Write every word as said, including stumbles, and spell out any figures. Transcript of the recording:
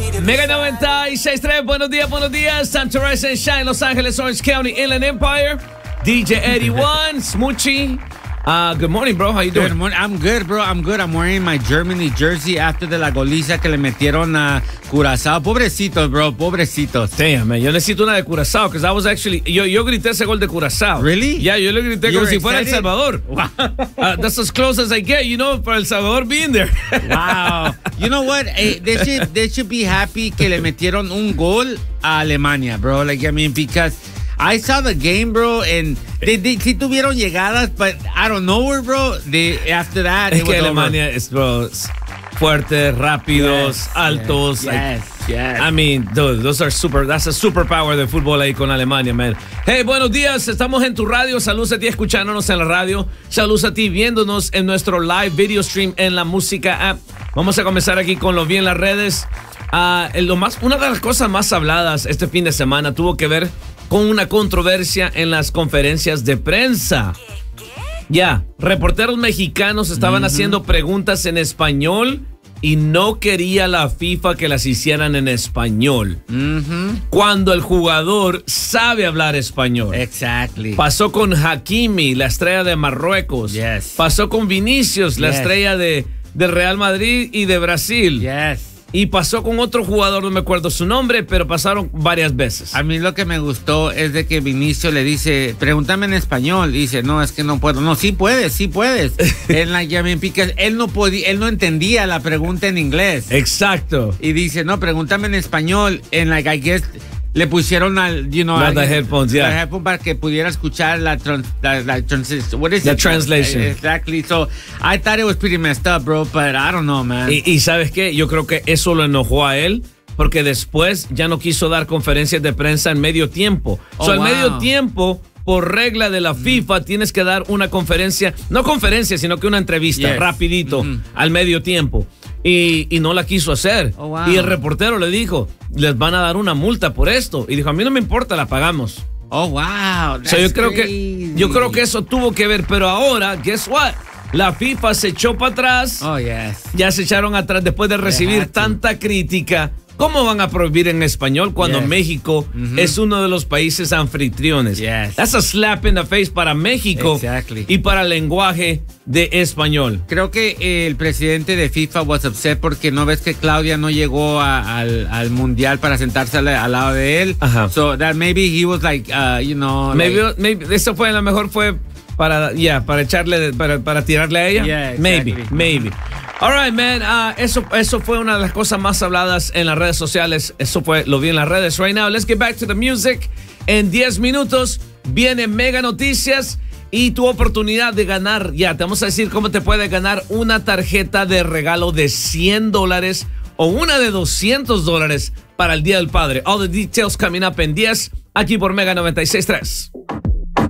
Mega noventa y seis punto tres, buenos días, buenos días. Santorise and Shine, Los Angeles, Orange County, Inland Empire. D J Eddie One, Smoochie. Uh, good morning, bro. How you doing? Good morning. I'm good, bro. I'm good. I'm wearing my Germany jersey after de la goliza que le metieron a Curazao. Pobrecitos, bro. Pobrecitos. Damn, man. Yo necesito una de Curazao, because I was actually... Yo, yo grité ese gol de Curazao. Really? Yeah, yo le grité You como were si fuera El excited? Salvador. Wow. Uh, that's as close as I get, you know, for El Salvador being there. Wow. You know what? Hey, they should, they should be happy que le metieron un gol a Alemania, bro. Like, I mean, because... I saw the game, bro, and they, they sí tuvieron llegadas, but I don't know where, bro. They, after that, Es it que was Alemania es, bro, es fuertes, rápidos, Yes, altos. yes, like, yes, yes. I mean, dude, those are super, that's a superpower de fútbol ahí con Alemania, man. Hey, buenos días, estamos en tu radio. Saludos a ti escuchándonos en la radio. Saludos a ti viéndonos en nuestro live video stream en la música app. Vamos a comenzar aquí con lo bien en las redes. Uh, lo más, una de las cosas más habladas este fin de semana tuvo que ver con una controversia en las conferencias de prensa. Ya, yeah, reporteros mexicanos estaban uh-huh. haciendo preguntas en español y no quería la FIFA que las hicieran en español. Uh-huh. Cuando el jugador sabe hablar español. Exactly. Pasó con Hakimi, la estrella de Marruecos. Yes. Pasó con Vinicius, la yes. estrella de, de Real Madrid y de Brasil. Yes. Y pasó con otro jugador, no me acuerdo su nombre, pero pasaron varias veces. A mí lo que me gustó es de que Vinicio le dice, pregúntame en español. Y dice, no, es que no puedo. No, sí puedes, sí puedes. Él, like, I mean, because él no podía, él no entendía la pregunta en inglés. Exacto. Y dice, no, pregúntame en español. En like, I guess, le pusieron al, you know, Not al, the headphones, yeah. la headphone para que pudiera escuchar la, trans, la, la trans, what is the it? translation. Exactly. So, I thought it was pretty messed up, bro, but I don't know, man. Y, y ¿sabes qué? Yo creo que eso lo enojó a él, porque después ya no quiso dar conferencias de prensa en medio tiempo. Oh, so, al wow. medio tiempo, por regla de la FIFA, mm. tienes que dar una conferencia, no conferencia, sino que una entrevista, yes. rapidito, mm-hmm. al medio tiempo. Y, y no la quiso hacer. Oh, wow. Y el reportero le dijo, les van a dar una multa por esto. Y dijo, a mí no me importa, la pagamos. Oh, wow. So, yo creo que yo creo que eso tuvo que ver, pero ahora, guess what? La FIFA se echó para atrás. Oh, yes. Ya se echaron atrás después de recibir tanta crítica. ¿Cómo van a prohibir en español cuando yes. México mm-hmm. es uno de los países anfitriones? Yes. That's a slap in the face para México exactly. y para el lenguaje de español. Creo que el presidente de FIFA was upset porque no ves que Claudia no llegó a, al, al mundial para sentarse al, al lado de él. Ajá. So that maybe he was like, uh, you know. Maybe, like, maybe eso fue, a lo mejor fue para, yeah, para echarle, para, para tirarle a ella. Yeah, exactly. Maybe, maybe. All right, man. Uh, eso, eso fue una de las cosas más habladas en las redes sociales. Eso fue, lo vi en las redes. Right now, let's get back to the music. En diez minutos viene Mega Noticias y tu oportunidad de ganar. Ya, te vamos a decir cómo te puedes ganar una tarjeta de regalo de cien dólares o una de doscientos dólares para el Día del Padre. All the details coming up en diez, aquí por Mega noventa y seis punto tres.